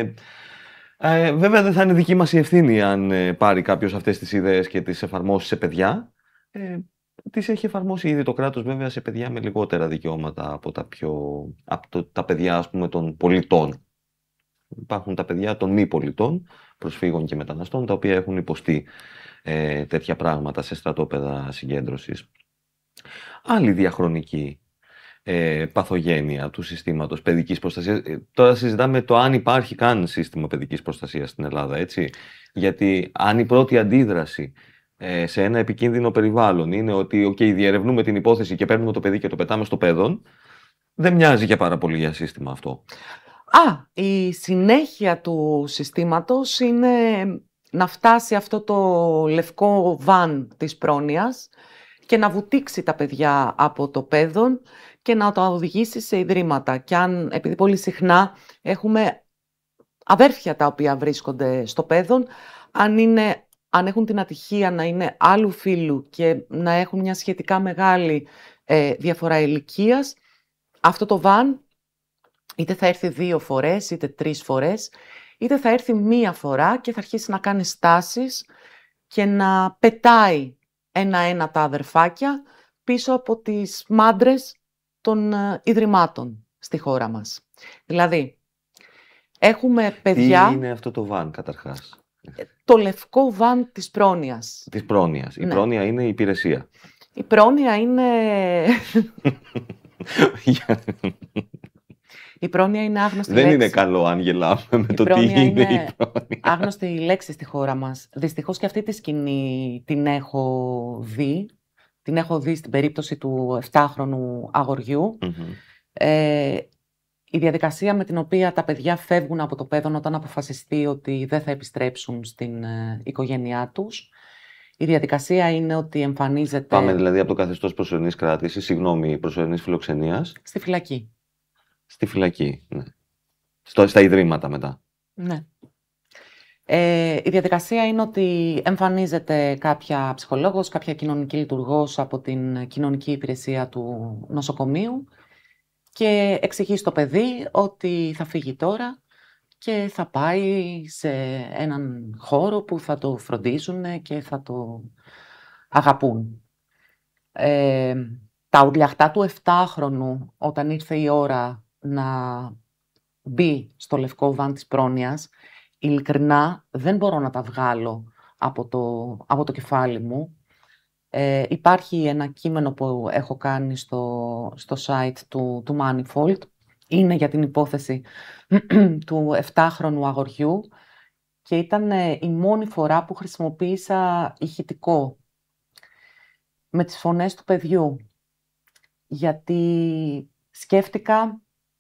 Βέβαια δεν θα είναι δική μας η ευθύνη αν πάρει κάποιος αυτές τις ιδέες και τις εφαρμόσει σε παιδιά. Τις έχει εφαρμόσει ήδη το κράτος βέβαια σε παιδιά με λιγότερα δικαιώματα από τα παιδιά, ας πούμε, των πολιτών. Υπάρχουν τα παιδιά των μη πολιτών, προσφύγων και μεταναστών, τα οποία έχουν υποστεί τέτοια πράγματα σε στρατόπεδα συγκέντρωσης. Άλλη διαχρονική παθογένεια του συστήματος παιδικής προστασίας. Τώρα συζητάμε το αν υπάρχει καν σύστημα παιδικής προστασίας στην Ελλάδα, έτσι. Γιατί αν η πρώτη αντίδραση σε ένα επικίνδυνο περιβάλλον είναι ότι διερευνούμε την υπόθεση και παίρνουμε το παιδί και το πετάμε στο παιδόν, δεν μοιάζει και πάρα πολύ για σύστημα αυτό. Η συνέχεια του συστήματος είναι να φτάσει αυτό το λευκό βαν της πρόνοιας και να βουτήξει τα παιδιά από το παιδόν και να τα οδηγήσει σε ιδρύματα. Και επειδή πολύ συχνά έχουμε αδέρφια τα οποία βρίσκονται στο παιδόν, αν έχουν την ατυχία να είναι άλλου φύλου και να έχουν μια σχετικά μεγάλη διαφορά ηλικίας, αυτό το βαν είτε θα έρθει 2 φορές, είτε 3 φορές, είτε θα έρθει 1 φορά και θα αρχίσει να κάνει στάσεις και να πετάει ένα-ένα τα αδερφάκια πίσω από τις μάντρες των ιδρυμάτων στη χώρα μας. Δηλαδή, έχουμε παιδιά. Τι είναι αυτό το βαν, καταρχάς? Το λευκό βαν της πρόνοιας. Της πρόνοιας. Η Ναι. πρόνοια είναι η υπηρεσία. Η πρόνοια είναι... Η πρόνοια είναι άγνωστη Δεν λέξη. είναι καλό αν γελάμε με Η το τι πρόνοια είναι η είναι πρόνοια. άγνωστη λέξη στη χώρα μας. Δυστυχώς και αυτή τη σκηνή την έχω δει. Την έχω δει στην περίπτωση του 7χρονου αγοριού. Η διαδικασία με την οποία τα παιδιά φεύγουν από το παιδόν όταν αποφασιστεί ότι δεν θα επιστρέψουν στην οικογένειά τους. Η διαδικασία είναι ότι εμφανίζεται... Πάμε δηλαδή από το καθεστώς προσωρινής κράτησης, προσωρινής φιλοξενίας. Στη φυλακή. Στη φυλακή, ναι. Στα ιδρύματα μετά. Ναι. Η διαδικασία είναι ότι εμφανίζεται κάποια ψυχολόγος, κάποια κοινωνική λειτουργός από την κοινωνική υπηρεσία του νοσοκομείου και εξηγεί στο παιδί ότι θα φύγει τώρα και θα πάει σε έναν χώρο που θα το φροντίζουν και θα το αγαπούν. Τα ουρλιαχτά του 7χρονου, όταν ήρθε η ώρα να μπει στο λευκό βαν της πρόνοιας, ειλικρινά δεν μπορώ να τα βγάλω από το κεφάλι μου. Υπάρχει ένα κείμενο που έχω κάνει στο site του Manifold. Είναι για την υπόθεση του 7χρονου αγοριού και ήταν η μόνη φορά που χρησιμοποίησα ηχητικό με τις φωνές του παιδιού. Γιατί σκέφτηκα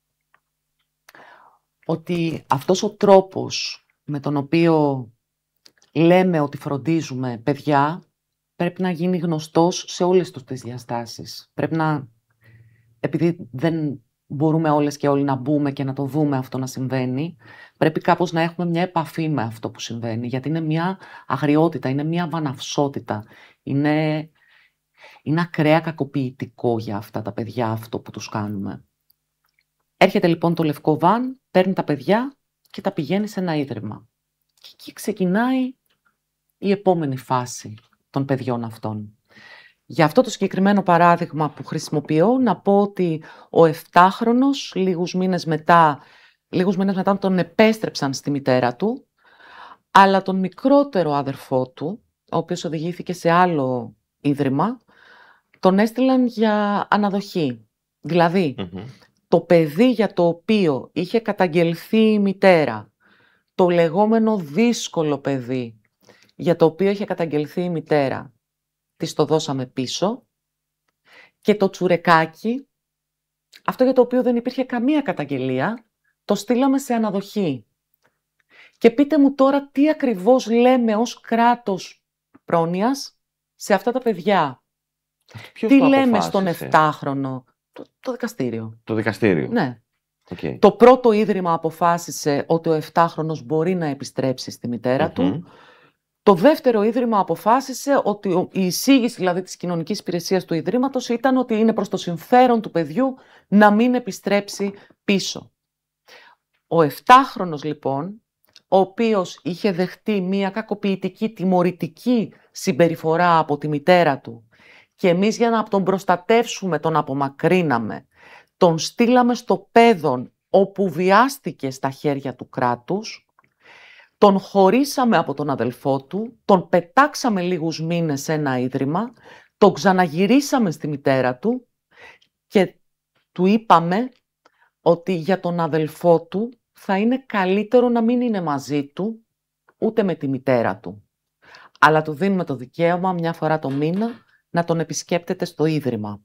ότι αυτός ο τρόπος με τον οποίο λέμε ότι φροντίζουμε παιδιά πρέπει να γίνει γνωστός σε όλες τις διαστάσεις. Πρέπει να, επειδή δεν μπορούμε όλες και όλοι να μπούμε και να το δούμε αυτό να συμβαίνει, πρέπει κάπως να έχουμε μια επαφή με αυτό που συμβαίνει, γιατί είναι μια αγριότητα, είναι μια βαναυσότητα, είναι ακραία κακοποιητικό για αυτά τα παιδιά αυτό που τους κάνουμε. Έρχεται λοιπόν το λευκό βαν, παίρνει τα παιδιά και τα πηγαίνει σε ένα ίδρυμα. Και εκεί ξεκινάει η επόμενη φάση των παιδιών αυτών. Για αυτό το συγκεκριμένο παράδειγμα που χρησιμοποιώ, να πω ότι ο 7χρονος λίγους μήνες μετά τον επέστρεψαν στη μητέρα του, αλλά τον μικρότερο αδερφό του, ο οποίος οδηγήθηκε σε άλλο ίδρυμα, τον έστειλαν για αναδοχή. Δηλαδή, το παιδί για το οποίο είχε καταγγελθεί η μητέρα, το λεγόμενο δύσκολο παιδί για το οποίο είχε καταγγελθεί η μητέρα, της το δώσαμε πίσω, και το τσουρεκάκι, αυτό για το οποίο δεν υπήρχε καμία καταγγελία, το στείλαμε σε αναδοχή. Και πείτε μου τώρα τι ακριβώς λέμε ως κράτος πρόνοιας σε αυτά τα παιδιά. Τι λέμε στον 7χρονο, το δικαστήριο. Το δικαστήριο. Ναι. Okay. Το πρώτο ίδρυμα αποφάσισε ότι ο 7χρονος μπορεί να επιστρέψει στη μητέρα του. Το δεύτερο ίδρυμα αποφάσισε ότι η εισήγηση δηλαδή της κοινωνικής υπηρεσίας του Ιδρύματος ήταν ότι είναι προς το συμφέρον του παιδιού να μην επιστρέψει πίσω. Ο 7χρονος λοιπόν, ο οποίος είχε δεχτεί μία κακοποιητική, τιμωρητική συμπεριφορά από τη μητέρα του και εμείς για να τον προστατεύσουμε τον απομακρύναμε, τον στείλαμε στο παιδόν όπου βιάστηκε στα χέρια του κράτους, τον χωρίσαμε από τον αδελφό του, τον πετάξαμε λίγους μήνες σε ένα ίδρυμα, τον ξαναγυρίσαμε στη μητέρα του και του είπαμε ότι για τον αδελφό του θα είναι καλύτερο να μην είναι μαζί του, ούτε με τη μητέρα του. Αλλά του δίνουμε το δικαίωμα μια φορά το μήνα να τον επισκέπτεται στο ίδρυμα.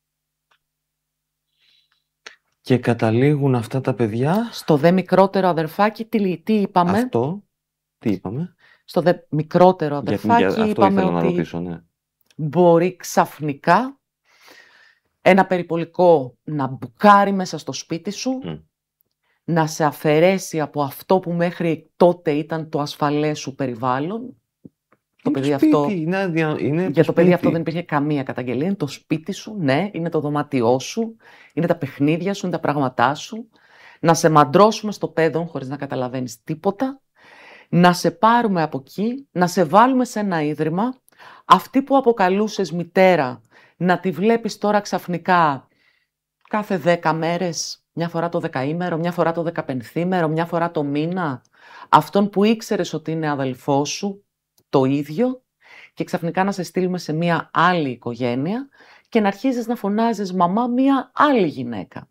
Και καταλήγουν αυτά τα παιδιά... Στο δε μικρότερο αδερφάκι, τι είπαμε? Αυτό, τι είπαμε? Στο δε μικρότερο αδερφάκι αυτό είπαμε ήθελα ότι να ρωτήσω, ναι. Μπορεί ξαφνικά ένα περιπολικό να μπουκάρει μέσα στο σπίτι σου, να σε αφαιρέσει από αυτό που μέχρι τότε ήταν το ασφαλές σου περιβάλλον. Το παιδί αυτό, για το παιδί αυτό δεν υπήρχε καμία καταγγελία. Είναι το σπίτι σου, ναι, είναι το δωμάτιό σου, είναι τα παιχνίδια σου, είναι τα πράγματά σου. Να σε μαντρώσουμε στο παιδόν χωρίς να καταλαβαίνεις τίποτα. Να σε πάρουμε από εκεί, να σε βάλουμε σε ένα ίδρυμα. Αυτή που αποκαλούσες μητέρα, να τη βλέπεις τώρα ξαφνικά κάθε 10 μέρες, μια φορά το 10ήμερο, μια φορά το 15ήμερο, μια φορά το μήνα. Αυτόν που ήξερες ότι είναι αδελφό σου, το ίδιο, και ξαφνικά να σε στείλουμε σε μια άλλη οικογένεια και να αρχίζεις να φωνάζεις μαμά μια άλλη γυναίκα.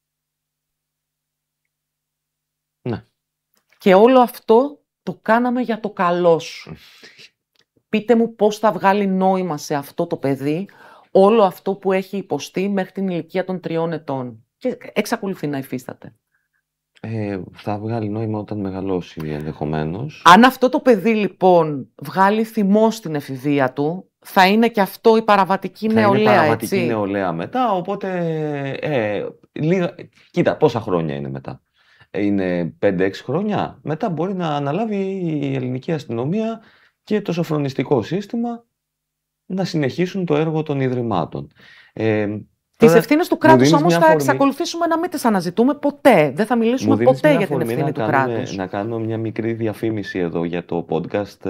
Ναι. Και όλο αυτό το κάναμε για το καλό σου. Πείτε μου πώς θα βγάλει νόημα σε αυτό το παιδί όλο αυτό που έχει υποστεί μέχρι την ηλικία των 3 ετών. Και εξακολουθεί να υφίσταται. Θα βγάλει νόημα όταν μεγαλώσει ενδεχομένως. Αν αυτό το παιδί λοιπόν βγάλει θυμό στην εφηβεία του, θα είναι και αυτό η παραβατική νεολαία, είναι παραβατική έτσι. νεολαία μετά, οπότε κοίτα, πόσα χρόνια είναι μετά. Είναι 5-6 χρόνια. Μετά μπορεί να αναλάβει η ελληνική αστυνομία και το σοφρονιστικό σύστημα να συνεχίσουν το έργο των ιδρυμάτων. Τις ευθύνες του κράτους όμως θα αφορμή... εξακολουθήσουμε να μην τις αναζητούμε ποτέ. Δεν θα μιλήσουμε ποτέ για την ευθύνη του κράτους. Να κάνω μια μικρή διαφήμιση εδώ για το podcast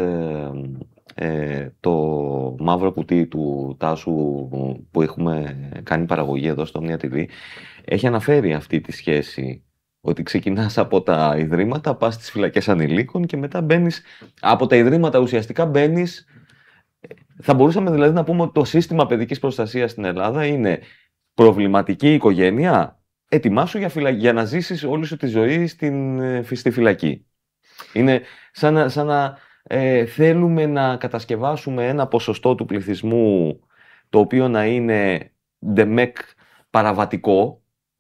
το Μαύρο Κουτί του Τάσου που έχουμε κάνει παραγωγή εδώ στο Omnia TV. Έχει αναφέρει αυτή τη σχέση ότι ξεκινάς από τα ιδρύματα, πας στις φυλακές ανηλίκων και μετά μπαίνεις από τα ιδρύματα, ουσιαστικά μπαίνεις. Θα μπορούσαμε δηλαδή να πούμε ότι το σύστημα παιδικής προστασίας στην Ελλάδα είναι προβληματική οικογένεια, ετοιμάσου για να ζήσεις όλη σου τη ζωή στη φυλακή. Είναι σαν να θέλουμε να κατασκευάσουμε ένα ποσοστό του πληθυσμού το οποίο να είναι ντεμεκ παραβατικό,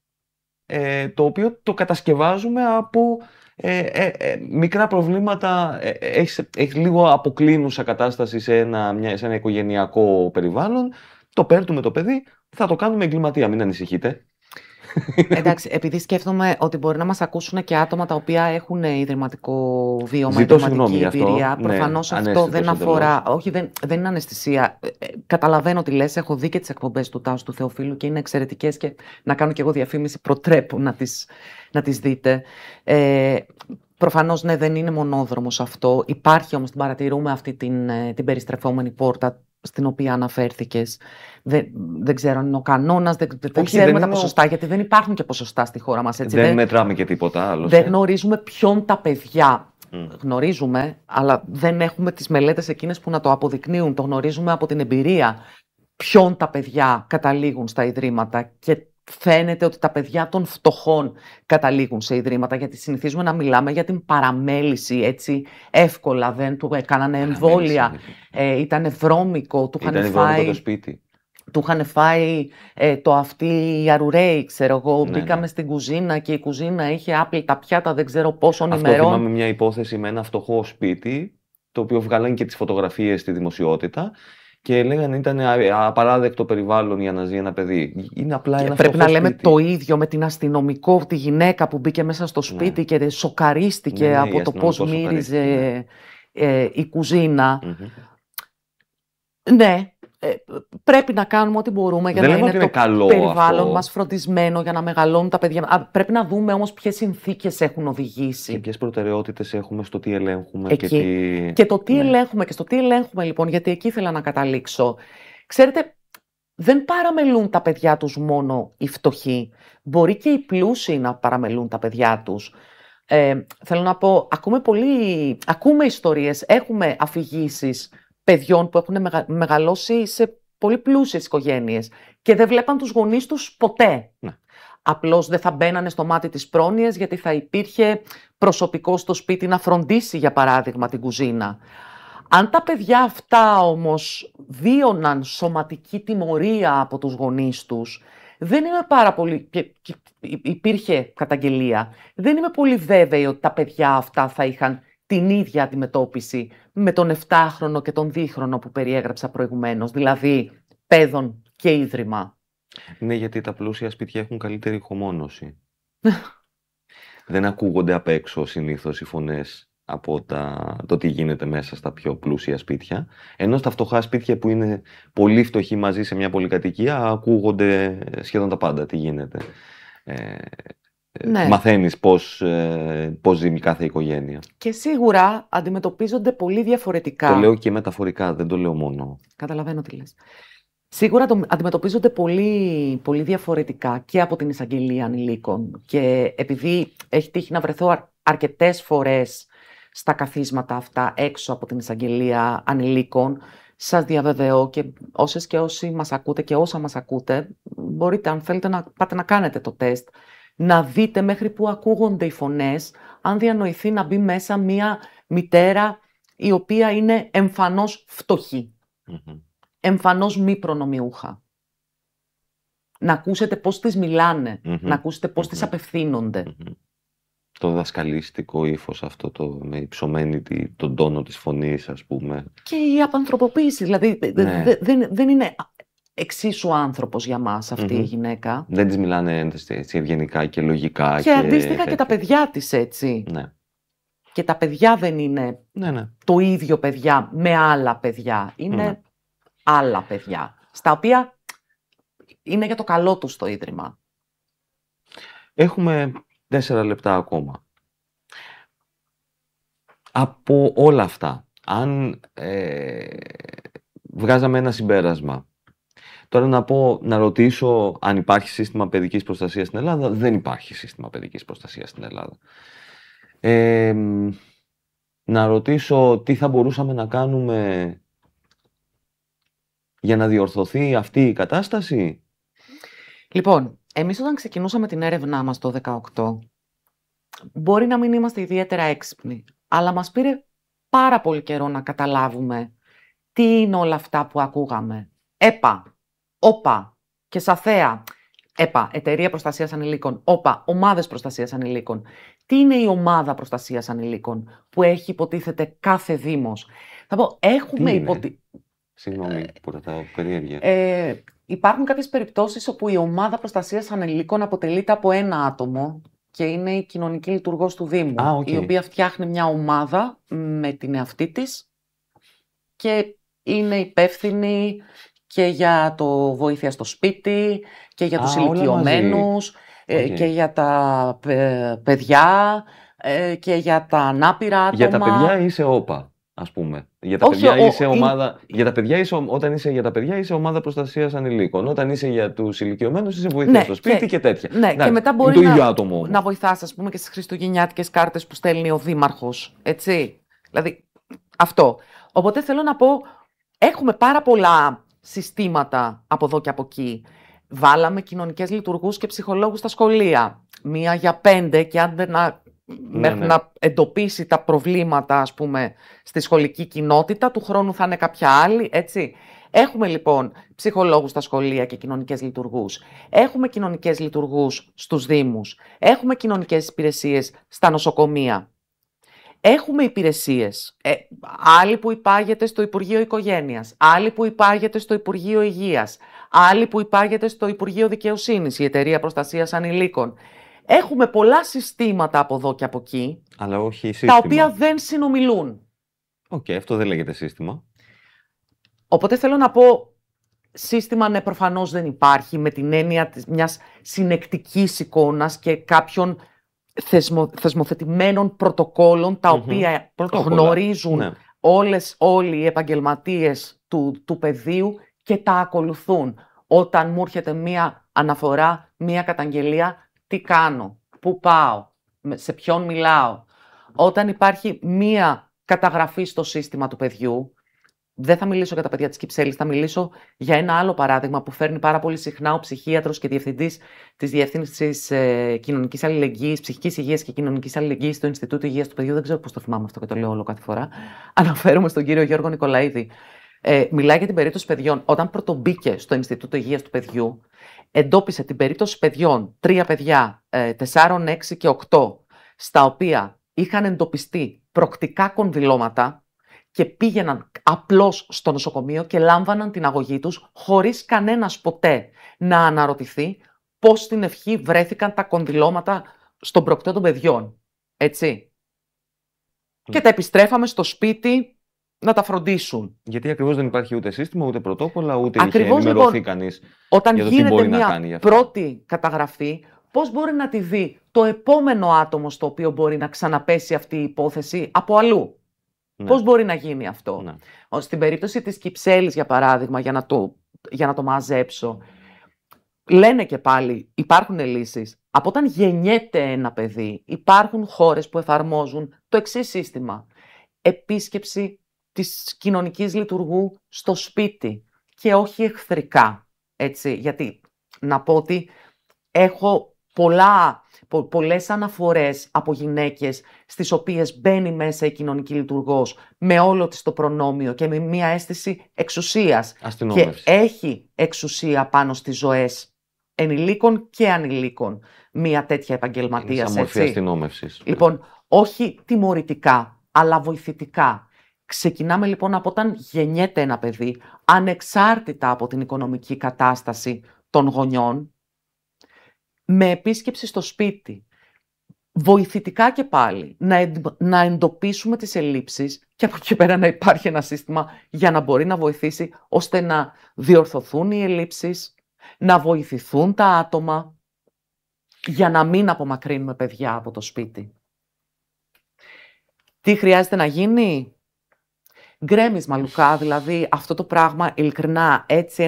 το οποίο το κατασκευάζουμε από μικρά προβλήματα, έχει λίγο αποκλίνουσα κατάσταση σε ένα οικογενειακό περιβάλλον, το παίρνουμε το παιδί, θα το κάνουμε εγκληματία, μην ανησυχείτε. Εντάξει, επειδή σκέφτομαι ότι μπορεί να μας ακούσουν και άτομα τα οποία έχουν ιδρυματικό βίωμα, ιδρυματική εμπειρία. Προφανώς αυτό δεν αφορά. Όχι, δεν είναι αναισθησία. Καταλαβαίνω τι λες. Έχω δει και τις εκπομπές του Τάσου του Θεοφίλου και είναι εξαιρετικές και να κάνω κι εγώ διαφήμιση. Προτρέπω να τις δείτε. Προφανώς ναι, δεν είναι μονόδρομος αυτό. Υπάρχει όμως, την παρατηρούμε αυτή την περιστρεφόμενη πόρτα στην οποία αναφέρθηκες. Δεν ξέρω αν είναι ο κανόνας, δεν ξέρουμε τα ποσοστά, γιατί δεν υπάρχουν και ποσοστά στη χώρα μας. Έτσι. Δεν μετράμε και τίποτα άλλο. Δεν γνωρίζουμε ποιον τα παιδιά. Γνωρίζουμε, αλλά δεν έχουμε τις μελέτες εκείνες που να το αποδεικνύουν. Το γνωρίζουμε από την εμπειρία ποιον τα παιδιά καταλήγουν στα ιδρύματα και φαίνεται ότι τα παιδιά των φτωχών καταλήγουν σε ιδρύματα, γιατί συνηθίζουμε να μιλάμε για την παραμέληση, έτσι εύκολα, δεν του έκανανε εμβόλια, ήταν βρώμικο, του είχαν φάει... το σπίτι. Του είχαν φάει το αυτί οι αρουραίοι, ξέρω εγώ. Μπήκαμε στην κουζίνα και η κουζίνα είχε άπλυτα πιάτα, δεν ξέρω πόσων ημερών. Αυτό θυμάμαι μια υπόθεση με ένα φτωχό σπίτι, το οποίο βγάλανε και τις φωτογραφίες στη δημοσιότητα και λέγανε ήταν απαράδεκτο περιβάλλον για να ζει ένα παιδί. Είναι απλά ένα πρέπει να λέμε σπίτι. Το ίδιο με την αστυνομικό, τη γυναίκα που μπήκε μέσα στο σπίτι και σοκαρίστηκε από το πώς μύριζε η κουζίνα. Ναι. Πρέπει να κάνουμε ό,τι μπορούμε για να είναι το περιβάλλον μας φροντισμένο, για να μεγαλώνουν τα παιδιά. Πρέπει να δούμε όμως ποιες συνθήκες έχουν οδηγήσει. Και ποιες προτεραιότητες έχουμε στο τι ελέγχουμε. Και το τι ελέγχουμε και στο τι ελέγχουμε λοιπόν, γιατί εκεί ήθελα να καταλήξω. Ξέρετε, δεν παραμελούν τα παιδιά τους μόνο οι φτωχοί. Μπορεί και οι πλούσιοι να παραμελούν τα παιδιά τους. Θέλω να πω, ακούμε ιστορίες, έχουμε αφηγήσεις παιδιών που έχουν μεγαλώσει σε πολύ πλούσιες οικογένειες και δεν βλέπαν τους γονείς τους ποτέ. Απλώς δεν θα μπαίνανε στο μάτι της πρόνοιας γιατί θα υπήρχε προσωπικό στο σπίτι να φροντίσει, για παράδειγμα, την κουζίνα. Αν τα παιδιά αυτά όμως βίωναν σωματική τιμωρία από τους γονείς τους, δεν είμαι πάρα πολύ... υπήρχε καταγγελία. Δεν είμαι πολύ βέβαιη ότι τα παιδιά αυτά θα είχαν την ίδια αντιμετώπιση με τον 7χρονο και τον 2χρονο που περιέγραψα προηγουμένως, δηλαδή παιδών και ίδρυμα. Ναι, γιατί τα πλούσια σπίτια έχουν καλύτερη ηχομόνωση. Δεν ακούγονται απ' έξω συνήθως οι φωνές από το τι γίνεται μέσα στα πιο πλούσια σπίτια. Ενώ στα φτωχά σπίτια που είναι πολύ φτωχοί μαζί σε μια πολυκατοικία ακούγονται σχεδόν τα πάντα τι γίνεται. Ναι. Μαθαίνεις πώς ζει κάθε οικογένεια. Και σίγουρα αντιμετωπίζονται πολύ διαφορετικά. Το λέω και μεταφορικά, δεν το λέω μόνο. Καταλαβαίνω τι λες. Σίγουρα αντιμετωπίζονται πολύ, πολύ διαφορετικά και από την εισαγγελία ανηλίκων. Και επειδή έχει τύχει να βρεθώ αρκετές φορές στα καθίσματα αυτά έξω από την εισαγγελία ανηλίκων. Σας διαβεβαιώ και όσες και όσοι μας ακούτε και όσα μας ακούτε, μπορείτε αν θέλετε να πάτε να κάνετε το τεστ, να δείτε μέχρι που ακούγονται οι φωνές, αν διανοηθεί να μπει μέσα μία μητέρα η οποία είναι εμφανώς φτωχή, εμφανώς μη προνομιούχα. Να ακούσετε πώς τις μιλάνε, να ακούσετε πώς τις απευθύνονται. Το δασκαλιστικό ύφος αυτό, με υψωμένη τον τόνο της φωνής, ας πούμε. Και η απανθρωποποίηση, δηλαδή δεν είναι εξίσου άνθρωπος για μας αυτή η γυναίκα. Δεν της μιλάνε έτσι ευγενικά και λογικά. Και αντίστοιχα και τα παιδιά της έτσι. Ναι. Και τα παιδιά δεν είναι το ίδιο παιδιά με άλλα παιδιά. Είναι άλλα παιδιά, στα οποία είναι για το καλό τους το Ίδρυμα. Έχουμε 4 λεπτά ακόμα. Από όλα αυτά, αν βγάζαμε ένα συμπέρασμα, τώρα να ρωτήσω αν υπάρχει σύστημα παιδικής προστασίας στην Ελλάδα. Δεν υπάρχει σύστημα παιδικής προστασίας στην Ελλάδα. Να ρωτήσω τι θα μπορούσαμε να κάνουμε για να διορθωθεί αυτή η κατάσταση. Λοιπόν, εμείς όταν ξεκινούσαμε την έρευνά μας το 2018, μπορεί να μην είμαστε ιδιαίτερα έξυπνοι, αλλά μας πήρε πάρα πολύ καιρό να καταλάβουμε τι είναι όλα αυτά που ακούγαμε. ΕΠΑ, ΟΠΑ και ΣΑΘΕΑ. ΕΠΑ, Εταιρεία Προστασίας Ανηλίκων. ΟΠΑ, Ομάδες Προστασίας Ανηλίκων. Τι είναι η Ομάδα Προστασίας Ανηλίκων που έχει υποτίθεται κάθε Δήμος? Θα πω, έχουμε Συγγνώμη που ρωτάω, περίεργα. Υπάρχουν κάποιες περιπτώσεις όπου η Ομάδα Προστασίας Ανηλίκων αποτελείται από ένα άτομο και είναι η κοινωνική λειτουργός του Δήμου, η οποία φτιάχνει μια ομάδα με την εαυτή της και είναι υπεύθυνη και για το βοήθεια στο σπίτι και για τους ηλικιωμένους και για τα παιδιά και για τα ανάπηρα άτομα. Για τα παιδιά είσαι ΟΠΑ, ας πούμε. Για τα παιδιά είσαι ομάδα. Όταν είσαι για τα παιδιά είσαι Ομάδα Προστασίας Ανηλίκων. Όταν είσαι για τους ηλικιωμένους είσαι βοήθεια στο σπίτι και τέτοια. Ναι, και μετά μπορεί να βοηθάς, ας πούμε, και στις χριστουγεννιάτικες κάρτες που στέλνει ο Δήμαρχος. Έτσι. Δηλαδή, αυτό. Οπότε θέλω να πω, έχουμε πάρα πολλά συστήματα από εδώ και από εκεί. Βάλαμε κοινωνικές λειτουργούς και ψυχολόγους στα σχολεία. 1 για 5 και αν δεν μέχρι να εντοπίσει τα προβλήματα, ας πούμε, στη σχολική κοινότητα, του χρόνου θα είναι κάποια άλλη, έτσι. Έχουμε λοιπόν ψυχολόγους στα σχολεία και κοινωνικές λειτουργούς. Έχουμε κοινωνικές λειτουργούς στους Δήμους. Έχουμε κοινωνικές υπηρεσίες στα νοσοκομεία. Έχουμε υπηρεσίες. Άλλοι που υπάγεται στο Υπουργείο Οικογένειας, άλλοι που υπάγεται στο Υπουργείο Υγείας, άλλοι που υπάγεται στο Υπουργείο Δικαιοσύνης, η Εταιρεία Προστασίας Ανηλίκων. Έχουμε πολλά συστήματα από εδώ και από εκεί, αλλά όχι σύστημα, τα οποία δεν συνομιλούν. Αυτό δεν λέγεται σύστημα. Οπότε θέλω να πω, σύστημα ναι, προφανώς δεν υπάρχει, με την έννοια μιας συνεκτικής εικόνας και κάποιων θεσμοθετημένων πρωτοκόλων, τα οποία γνωρίζουν όλοι οι επαγγελματίες του πεδίου και τα ακολουθούν. Όταν μου έρχεται μία αναφορά, μία καταγγελία, τι κάνω, πού πάω, σε ποιον μιλάω. Όταν υπάρχει μία καταγραφή στο σύστημα του παιδιού, δεν θα μιλήσω για τα παιδιά της Κυψέλης, θα μιλήσω για ένα άλλο παράδειγμα που φέρνει πάρα πολύ συχνά ο ψυχίατρος και διευθυντής της Διεύθυνσης Κοινωνικής Αλληλεγγύης, Ψυχικής Υγείας και Κοινωνικής Αλληλεγγύης στο Ινστιτούτο Υγείας του Παιδιού. Δεν ξέρω πώς το θυμάμαι αυτό και το λέω όλο κάθε φορά. Αναφέρομαι στον κύριο Γιώργο Νικολαίδη. Μιλάει για την περίπτωση παιδιών. Όταν πρωτομπήκε στο Ινστιτούτο Υγείας του Παιδιού, εντόπισε την περίπτωση παιδιών, 3 παιδιά, 4, 6 και 8, στα οποία είχαν εντοπιστεί προκτικά κονδυλώματα και πήγαιναν απλώς στο νοσοκομείο και λάμβαναν την αγωγή τους, χωρίς κανένας ποτέ να αναρωτηθεί πώς στην ευχή βρέθηκαν τα κονδυλώματα στον προκτό των παιδιών. Έτσι. Και τα επιστρέφαμε στο σπίτι να τα φροντίσουν. Γιατί ακριβώς δεν υπάρχει ούτε σύστημα, ούτε πρωτόκολλα, ούτε είχε ενημερωθεί κανείς όταν για το γίνεται τι μπορεί μια να κάνει γι' αυτό. πρώτη καταγραφή, πώς μπορεί να τη δει το επόμενο άτομο στο οποίο μπορεί να ξαναπέσει αυτή η υπόθεση από αλλού. Ναι. Πώς μπορεί να γίνει αυτό. Ναι. Στην περίπτωση της Κυψέλης, για παράδειγμα, για να το μαζέψω, λένε και πάλι, υπάρχουν λύσεις. Από όταν γεννιέται ένα παιδί, υπάρχουν χώρες που εφαρμόζουν το εξής σύστημα. Επίσκεψη της κοινωνικής λειτουργού στο σπίτι και όχι εχθρικά. Έτσι, γιατί να πω ότι έχω πολλές αναφορές από γυναίκες στις οποίες μπαίνει μέσα η κοινωνική λειτουργός με όλο της το προνόμιο και με μια αίσθηση εξουσίας. Και έχει εξουσία πάνω στις ζωές ενηλίκων και ανηλίκων μια τέτοια επαγγελματίας. Είναι σαν μορφή αστυνόμευσης. Λοιπόν, όχι τιμωρητικά, αλλά βοηθητικά. Ξεκινάμε λοιπόν από όταν γεννιέται ένα παιδί, ανεξάρτητα από την οικονομική κατάσταση των γονιών, με επίσκεψη στο σπίτι. Βοηθητικά και πάλι, να εντοπίσουμε τις ελλείψεις και από εκεί πέρα να υπάρχει ένα σύστημα για να μπορεί να βοηθήσει ώστε να διορθωθούν οι ελλείψεις, να βοηθηθούν τα άτομα για να μην απομακρύνουμε παιδιά από το σπίτι. Τι χρειάζεται να γίνει? Γκρέμισμα, Λουκά, δηλαδή αυτό το πράγμα ειλικρινά, έτσι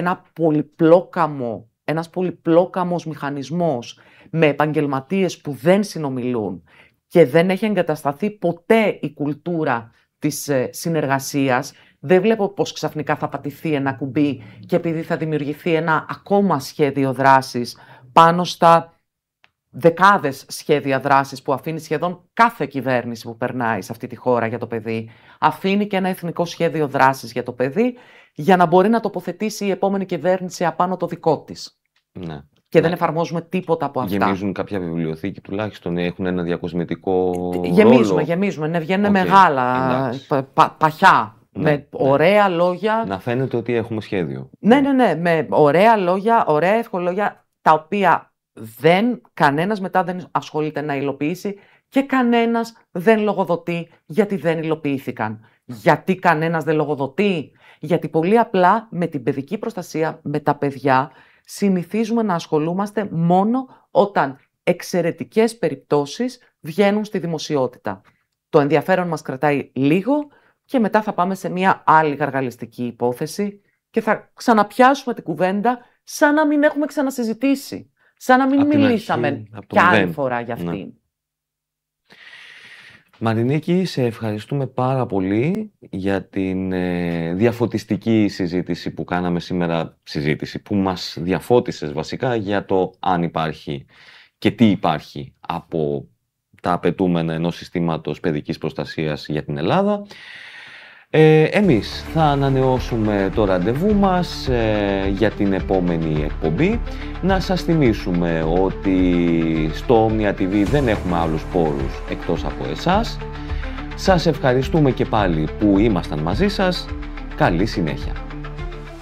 ένας πολυπλόκαμος μηχανισμός με επαγγελματίες που δεν συνομιλούν και δεν έχει εγκατασταθεί ποτέ η κουλτούρα της συνεργασίας. Δεν βλέπω πως ξαφνικά θα πατηθεί ένα κουμπί και επειδή θα δημιουργηθεί ένα ακόμα σχέδιο δράσης πάνω στα δεκάδες σχέδια δράσης που αφήνει σχεδόν κάθε κυβέρνηση που περνάει σε αυτή τη χώρα για το παιδί. Αφήνει και ένα εθνικό σχέδιο δράσης για το παιδί για να μπορεί να τοποθετήσει η επόμενη κυβέρνηση απάνω το δικό της. Ναι. Και δεν εφαρμόζουμε τίποτα από αυτά. Γεμίζουν κάποια βιβλιοθήκη τουλάχιστον, έχουν ένα διακοσμητικό ρόλο. Γεμίζουν, ναι, βγαίνουν μεγάλα, παχιά, με ωραία λόγια. Να φαίνεται ότι έχουμε σχέδιο. Ναι, με ωραία λόγια, ωραία ευχολόγια, τα οποία κανένας μετά δεν ασχολείται να υλοποιήσει και κανένας δεν λογοδοτεί γιατί δεν υλοποιήθηκαν. Γιατί κανένας δεν λογοδοτεί? Γιατί πολύ απλά με την παιδική προστασία, με τα παιδιά, συνηθίζουμε να ασχολούμαστε μόνο όταν εξαιρετικές περιπτώσεις βγαίνουν στη δημοσιότητα. Το ενδιαφέρον μας κρατάει λίγο και μετά θα πάμε σε μια άλλη γαργαλιστική υπόθεση και θα ξαναπιάσουμε την κουβέντα σαν να μην έχουμε ξανασυζητήσει. Σαν να μην μιλήσαμε κι άλλη φορά για αυτήν. Ναι. Μαρινίκη, σε ευχαριστούμε πάρα πολύ για την διαφωτιστική συζήτηση που κάναμε σήμερα, που μας διαφώτισες βασικά για το αν υπάρχει και τι υπάρχει από τα απαιτούμενα ενός συστήματος παιδικής προστασίας για την Ελλάδα. Εμείς θα ανανεώσουμε το ραντεβού μας για την επόμενη εκπομπή. Να σας θυμίσουμε ότι στο Omnia TV δεν έχουμε άλλους πόρους εκτός από εσάς. Σας ευχαριστούμε και πάλι που ήμασταν μαζί σας. Καλή συνέχεια.